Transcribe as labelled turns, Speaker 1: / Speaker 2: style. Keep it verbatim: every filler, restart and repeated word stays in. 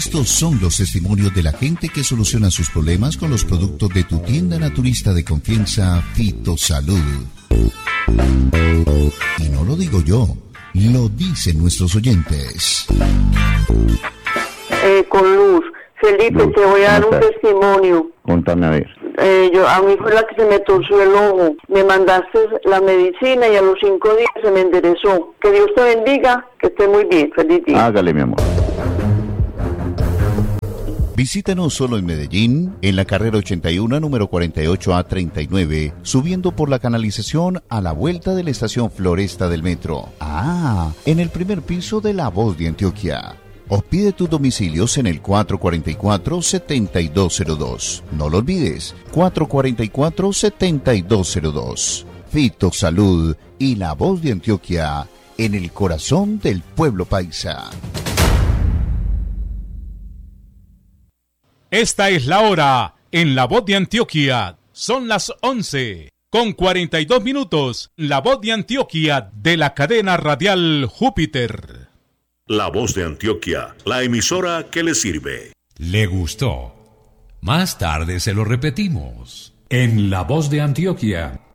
Speaker 1: Estos son los testimonios de la gente que soluciona sus problemas con los productos de tu tienda naturista de confianza, Fitosalud. Y no lo digo yo, lo dicen nuestros oyentes.
Speaker 2: Eh, con Luz. Felipe,
Speaker 3: Luz,
Speaker 2: te voy a dar un
Speaker 3: ¿cómo estás?
Speaker 2: testimonio.
Speaker 3: Contame a ver.
Speaker 2: Eh, yo, a mí fue la que se me torció el ojo. Me mandaste la medicina y a los cinco días se me enderezó. Que Dios te bendiga, que esté muy bien. Feliz día.
Speaker 3: Hágale, mi amor.
Speaker 1: Visítanos solo en Medellín, en la carrera ochenta y uno, número cuarenta y ocho A treinta y nueve, subiendo por la canalización a la vuelta de la estación Floresta del metro. Ah, en el primer piso de La Voz de Antioquia. O pide tus domicilios en el cuatro cuatro cuatro, siete dos cero dos. No lo olvides, cuatro cuatro cuatro, siete dos cero dos. Fitosalud y La Voz de Antioquia, en el corazón del pueblo paisa.
Speaker 4: Esta es la hora en La Voz de Antioquia. Son las once con cuarenta y dos minutos. La Voz de Antioquia de la cadena radial Júpiter.
Speaker 5: La Voz de Antioquia, la emisora que le sirve.
Speaker 6: ¿Le gustó? Más tarde se lo repetimos. En La Voz de Antioquia.